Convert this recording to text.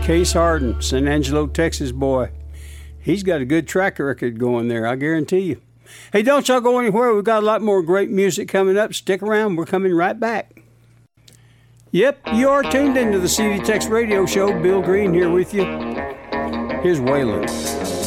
Case Harden, San Angelo, Texas boy. He's got a good track record going there, I guarantee you. Hey, don't y'all go anywhere. We've got a lot more great music coming up. Stick around. We're coming right back. Yep, you are tuned into the CD Tex Radio Show. Bill Green here with you. Here's Waylon.